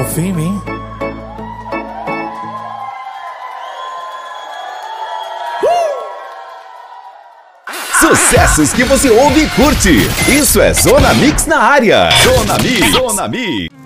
confia em mim. Sucessos que você ouve e curte. Isso é Zona Mix na área. Zona Mix. Zona Mix.